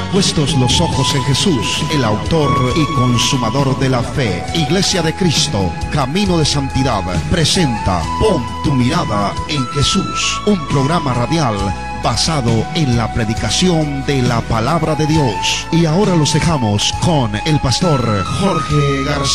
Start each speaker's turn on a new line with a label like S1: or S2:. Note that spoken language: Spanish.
S1: Puestos los ojos en Jesús, el autor y consumador de la fe, Iglesia de Cristo, Camino de Santidad, presenta Pon tu mirada en Jesús, un programa radial basado en la predicación de la palabra de Dios. Y ahora los dejamos con el pastor Jorge García.